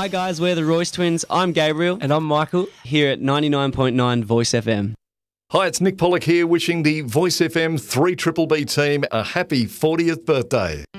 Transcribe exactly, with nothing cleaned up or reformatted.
Hi guys, we're the Royce Twins. I'm Gabriel. And I'm Michael. Here at ninety-nine point nine Voice F M. Hi, it's Nick Pollock here wishing the Voice F M three B B team a happy fortieth birthday.